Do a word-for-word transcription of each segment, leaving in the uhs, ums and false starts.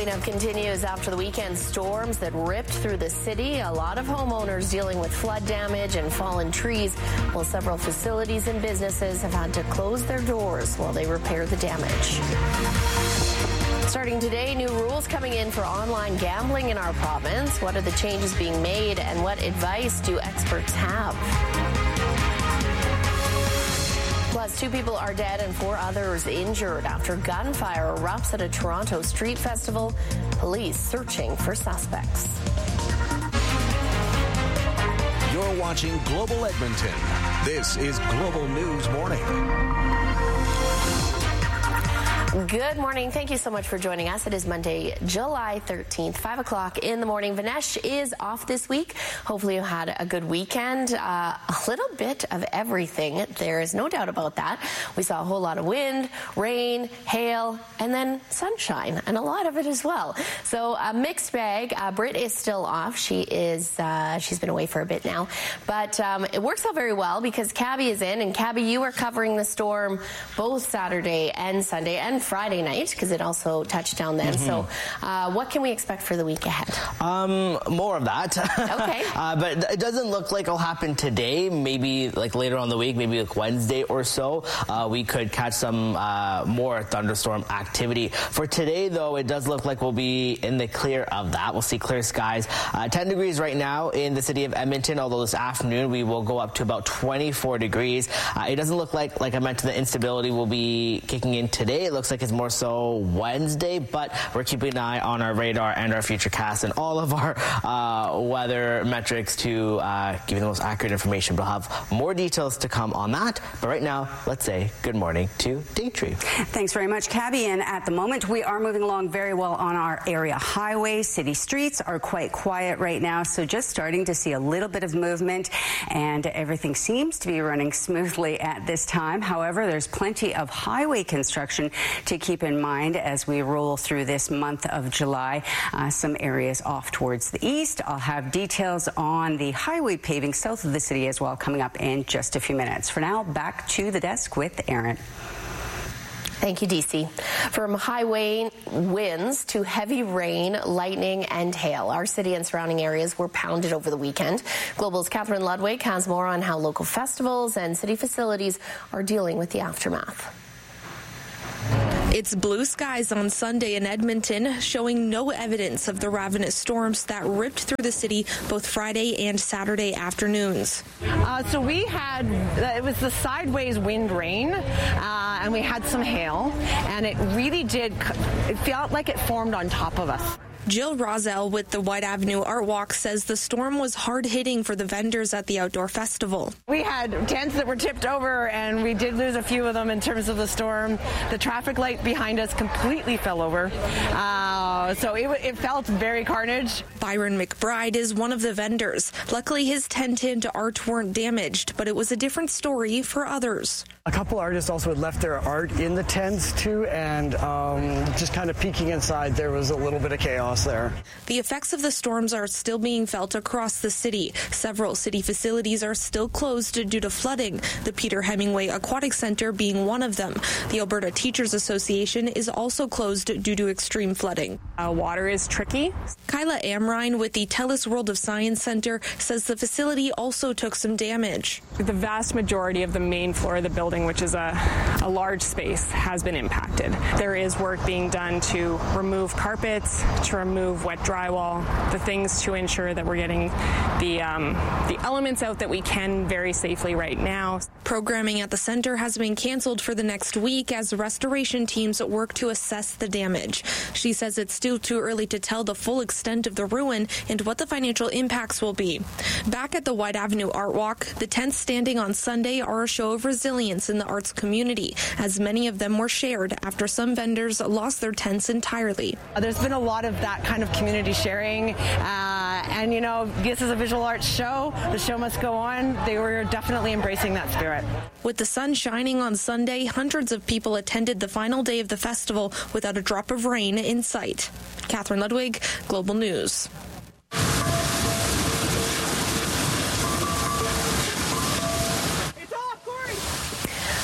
Cleanup continues after the weekend storms that ripped through the city. A lot of homeowners dealing with flood damage and fallen trees, while several facilities and businesses have had to close their doors while they repair the damage. Starting today, new rules coming in for online gambling in our province. What are the changes being made, and what advice do experts have? Plus, two people are dead and four others injured after gunfire erupts at a Toronto street festival. Police searching for suspects. You're watching Global Edmonton. This is Global News Morning. Good morning. Thank you so much for joining us. It is Monday, July thirteenth, five o'clock in the morning. Vinesh is off this week. Hopefully you had a good weekend. Uh, a little bit of everything. There is no doubt about that. We saw a whole lot of wind, rain, hail, and then sunshine, and a lot of it as well. So a mixed bag. Uh, Britt is still off. She is, uh, she's been away for a bit now. But um, it works out very well because Cabby is in, and Cabby, you were covering the storm both Saturday and Sunday and Friday night, because it also touched down then. Mm-hmm. So uh, what can we expect for the week ahead? Um, more of that. Okay. uh, but it doesn't look like it'll happen today. Maybe like later on the week, maybe like Wednesday or so, uh, we could catch some uh, more thunderstorm activity. For today, though, it does look like we'll be in the clear of that. We'll see clear skies. Uh, ten degrees right now in the city of Edmonton, although this afternoon we will go up to about twenty-four degrees. Uh, it doesn't look like, like I mentioned, the instability will be kicking in today. It looks like it's more so Wednesday, but we're keeping an eye on our radar and our futurecast and all of our uh, weather metrics to uh, give you the most accurate information. We'll have more details to come on that. But right now, let's say good morning to Daytree. Thanks very much, Cabby. And at the moment, we are moving along very well on our area highways. City streets are quite quiet right now, so just starting to see a little bit of movement, and everything seems to be running smoothly at this time. However, there's plenty of highway construction to keep in mind as we roll through this month of July. Uh, some areas off towards the east. I'll have details on the highway paving south of the city as well coming up in just a few minutes. For now, back to the desk with Aaron. Thank you, D C. From highway winds to heavy rain, lightning, and hail, our city and surrounding areas were pounded over the weekend. Global's Catherine Ludwig has more on how local festivals and city facilities are dealing with the aftermath. It's blue skies on Sunday in Edmonton, showing no evidence of the ravenous storms that ripped through the city both Friday and Saturday afternoons. Uh, so we had, it was the sideways wind rain, uh, and we had some hail, and it really did, it felt like it formed on top of us. Jill Rosell with the White Avenue Art Walk says the storm was hard-hitting for the vendors at the outdoor festival. We had tents that were tipped over, and we did lose a few of them in terms of the storm. The traffic light behind us completely fell over, uh, so it, it felt very carnage. Byron McBride is one of the vendors. Luckily, his tent and art weren't damaged, but it was a different story for others. A couple artists also had left their art in the tents, too, and um, just kind of peeking inside, there was a little bit of chaos there. The effects of the storms are still being felt across the city. Several city facilities are still closed due to flooding, the Peter Hemingway Aquatic Center being one of them. The Alberta Teachers Association is also closed due to extreme flooding. Uh, water is tricky. Kyla Amrine with the TELUS World of Science Center says the facility also took some damage. The vast majority of the main floor of the building, which is a, a large space, has been impacted. There is work being done to remove carpets, to remove wet drywall, the things to ensure that we're getting the um, the elements out that we can very safely right now. Programming at the center has been canceled for the next week as restoration teams work to assess the damage. She says it's still too early to tell the full extent of the ruin and what the financial impacts will be. Back at the White Avenue Art Walk, the tents standing on Sunday are a show of resilience in the arts community, as many of them were shared after some vendors lost their tents entirely. There's been a lot of that kind of community sharing, uh, and you know, this is a visual arts show. The show must go on. They were definitely embracing that spirit. With the sun shining on Sunday, hundreds of people attended the final day of the festival without a drop of rain in sight. Catherine Ludwig, Global News.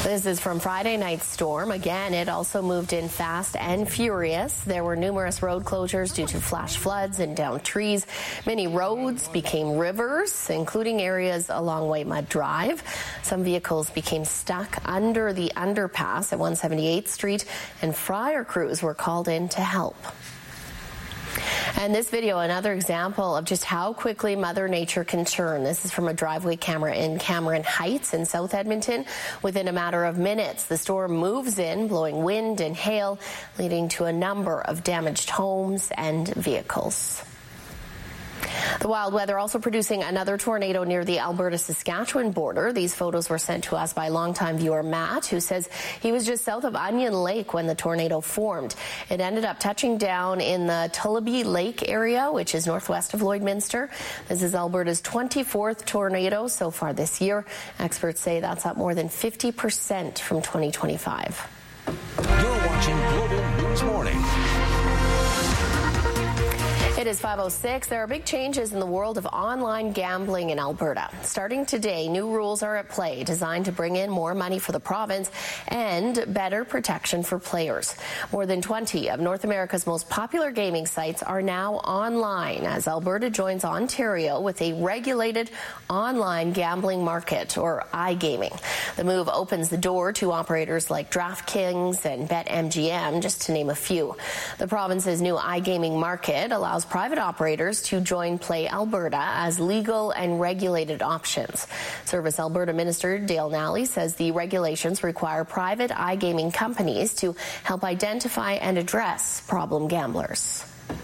This is from Friday night's storm. Again, it also moved in fast and furious. There were numerous road closures due to flash floods and downed trees. Many roads became rivers, including areas along White Mud Drive. Some vehicles became stuck under the underpass at one seventy-eighth Street, and fire crews were called in to help. And this video, another example of just how quickly Mother Nature can turn. This is from a driveway camera in Cameron Heights in South Edmonton. Within a matter of minutes, the storm moves in, blowing wind and hail, leading to a number of damaged homes and vehicles. The wild weather also producing another tornado near the Alberta-Saskatchewan border. These photos were sent to us by longtime viewer Matt, who says he was just south of Onion Lake when the tornado formed. It ended up touching down in the Tullabee Lake area, which is northwest of Lloydminster. This is Alberta's twenty-fourth tornado so far this year. Experts say that's up more than fifty percent from twenty twenty-five. You're watching Global News Morning. It is five oh six. There are big changes in the world of online gambling in Alberta. Starting today, new rules are at play designed to bring in more money for the province and better protection for players. More than twenty of North America's most popular gaming sites are now online as Alberta joins Ontario with a regulated online gambling market, or iGaming. The move opens the door to operators like DraftKings and BetMGM, just to name a few. The province's new iGaming market allows private operators to join Play Alberta as legal and regulated options. Service Alberta Minister Dale Nally says the regulations require private iGaming companies to help identify and address problem gamblers.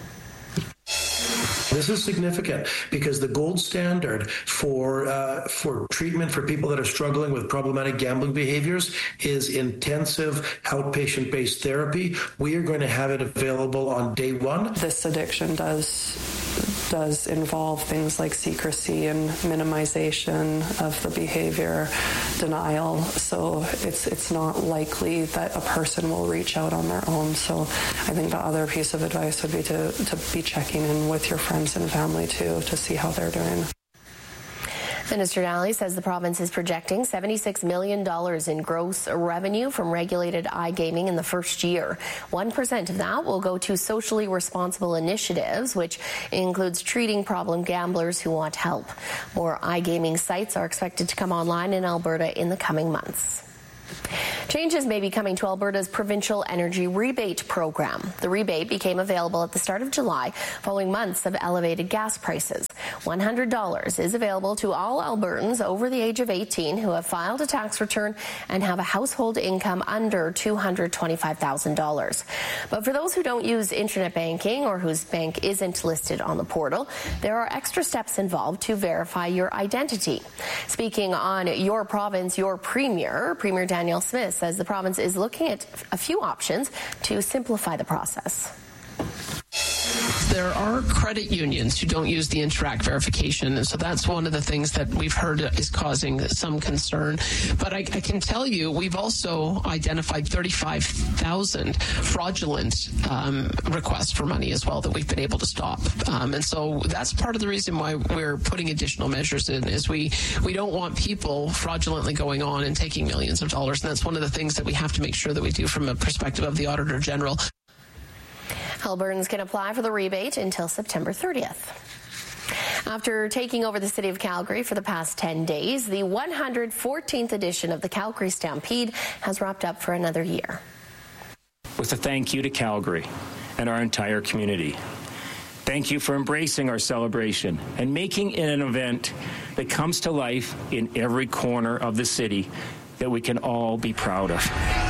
This is significant because the gold standard for uh, for treatment for people that are struggling with problematic gambling behaviors is intensive outpatient-based therapy. We are going to have it available on day one. This addiction does does involve things like secrecy and minimization of the behavior, denial. So it's it's not likely that a person will reach out on their own. So I think the other piece of advice would be to, to be checking in with your friends and family too to see how they're doing. Minister Nally says the province is projecting seventy-six million dollars in gross revenue from regulated iGaming in the first year. one percent of that will go to socially responsible initiatives, which includes treating problem gamblers who want help. More iGaming sites are expected to come online in Alberta in the coming months. Changes may be coming to Alberta's provincial energy rebate program. The rebate became available at the start of July following months of elevated gas prices. one hundred dollars is available to all Albertans over the age of eighteen who have filed a tax return and have a household income under two hundred twenty-five thousand dollars. But for those who don't use internet banking or whose bank isn't listed on the portal, there are extra steps involved to verify your identity. Speaking on Your Province, Your Premier, Premier Danielle Smith says the province is looking at a few options to simplify the process. There are credit unions who don't use the Interac verification, and so that's one of the things that we've heard is causing some concern. But I, I can tell you, we've also identified thirty-five thousand fraudulent um, requests for money as well that we've been able to stop. Um, and so that's part of the reason why we're putting additional measures in, is we, we don't want people fraudulently going on and taking millions of dollars. And that's one of the things that we have to make sure that we do from a perspective of the Auditor General. Albertans can apply for the rebate until September thirtieth. After taking over the city of Calgary for the past ten days, the one hundred fourteenth edition of the Calgary Stampede has wrapped up for another year. With a thank you to Calgary and our entire community. Thank you for embracing our celebration and making it an event that comes to life in every corner of the city that we can all be proud of.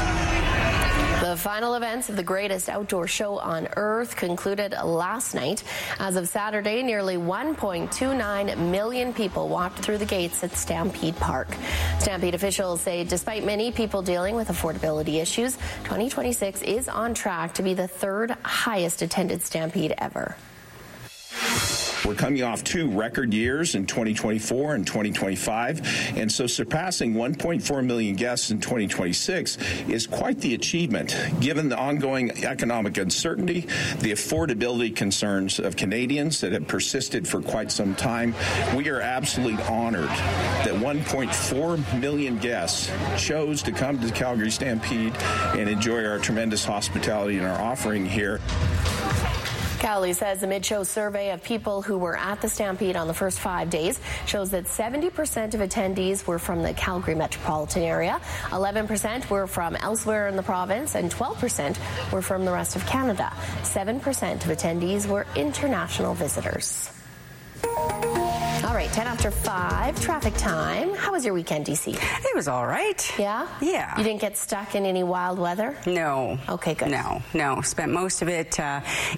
The final events of the greatest outdoor show on earth concluded last night. As of Saturday, nearly one point two nine million people walked through the gates at Stampede Park. Stampede officials say despite many people dealing with affordability issues, twenty twenty-six is on track to be the third highest attended Stampede ever. We're coming off two record years in twenty twenty-four and twenty twenty-five, and so surpassing one point four million guests in twenty twenty-six is quite the achievement, given the ongoing economic uncertainty, the affordability concerns of Canadians that have persisted for quite some time. We are absolutely honored that one point four million guests chose to come to the Calgary Stampede and enjoy our tremendous hospitality and our offering here. Cowley says a mid-show survey of people who were at the Stampede on the first five days shows that seventy percent of attendees were from the Calgary metropolitan area, eleven percent were from elsewhere in the province, and twelve percent were from the rest of Canada. seven percent of attendees were international visitors. All right, ten after five, traffic time. How was your weekend, D C? It was all right. Yeah? Yeah. You didn't get stuck in any wild weather? No. Okay, good. No, no. Spent most of it uh,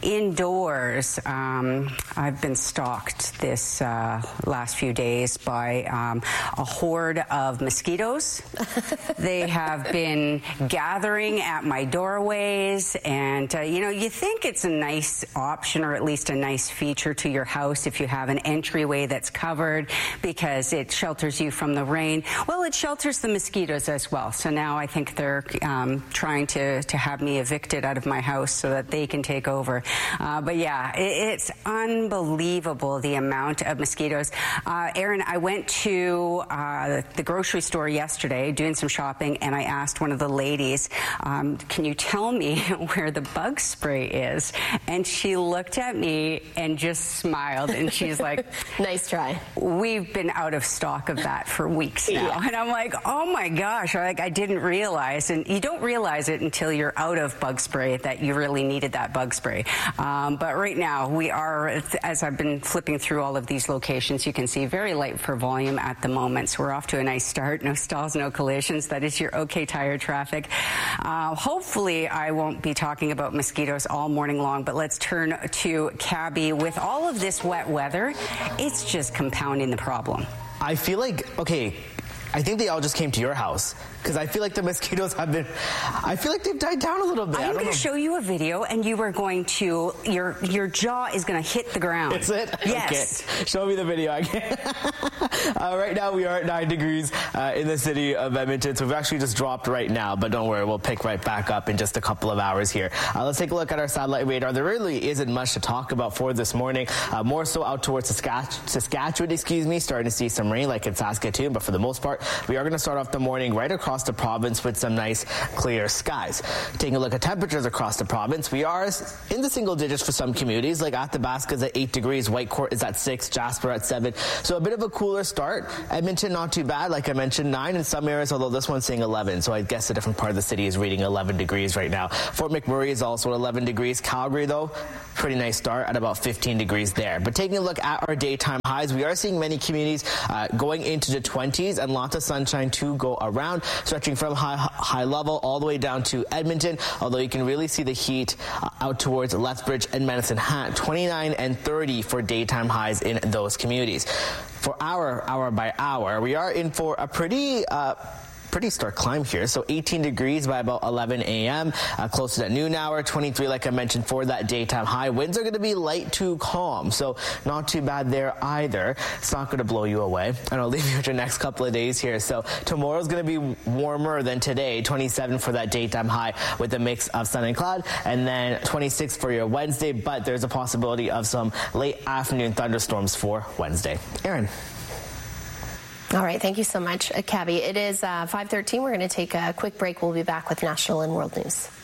indoors. Um, I've been stalked this uh, last few days by um, a horde of mosquitoes. They have been gathering at my doorways, and, uh, you know, you think it's a nice option or at least a nice feature to your house if you have an entryway that's covered because it shelters you from the rain. Well, it shelters the mosquitoes as well. So now I think they're um, trying to, to have me evicted out of my house so that they can take over. Uh, but yeah, it, it's unbelievable the amount of mosquitoes. Uh, Aaron, I went to uh, the grocery store yesterday doing some shopping, and I asked one of the ladies, um, can you tell me where the bug spray is? And she looked at me and just smiled, and she's like, nice try. We've been out of stock of that for weeks now. Yeah. And I'm like, oh my gosh, like I didn't realize. And you don't realize it until you're out of bug spray that you really needed that bug spray. Um, but right now we are, as I've been flipping through all of these locations, you can see very light for volume at the moment. So we're off to a nice start. No stalls, no collisions. That is your OK Tire traffic. Uh, hopefully I won't be talking about mosquitoes all morning long, but let's turn to Cabby. With all of this wet weather, it's just compounding the problem. I feel like, okay, I think they all just came to your house because I feel like the mosquitoes have been, I feel like they've died down a little bit. I'm going to show you a video and you are going to, your your jaw is going to hit the ground. Is it? Yes. Okay. Show me the video. I can't. uh, right now we are at nine degrees uh, in the city of Edmonton. So we've actually just dropped right now, but don't worry, we'll pick right back up in just a couple of hours here. Uh, let's take a look at our satellite radar. There really isn't much to talk about for this morning. Uh, more so out towards Saskatchewan, Saskatchewan, excuse me, starting to see some rain like in Saskatoon, but for the most part, we are going to start off the morning right across the province with some nice clear skies. Taking a look at temperatures across the province, we are in the single digits for some communities, like Athabasca is at eight degrees, Whitecourt is at six, Jasper at seven. So a bit of a cooler start. Edmonton, not too bad. Like I mentioned, nine in some areas, although this one's saying eleven. So I guess a different part of the city is reading eleven degrees right now. Fort McMurray is also at eleven degrees. Calgary, though, pretty nice start at about fifteen degrees there. But taking a look at our daytime highs, we are seeing many communities uh, going into the twenties and lots of sunshine to go around, stretching from high high level all the way down to Edmonton, although you can really see the heat uh, out towards Lethbridge and Medicine Hat, twenty-nine and thirty for daytime highs in those communities. For hour, hour by hour, we are in for a pretty uh, pretty stark climb here. So eighteen degrees by about eleven a m, uh, close to that noon hour, twenty-three like I mentioned for that daytime high. Winds are going to be light to calm, so not too bad there either. It's not going to blow you away, and I'll leave you with your next couple of days here. So tomorrow's going to be warmer than today, twenty-seven for that daytime high with a mix of sun and cloud, and then twenty-six for your Wednesday, but there's a possibility of some late afternoon thunderstorms for Wednesday. Aaron. All right, thank you so much, Cabby. It is uh, five thirteen. We're going to take a quick break. We'll be back with national and world news.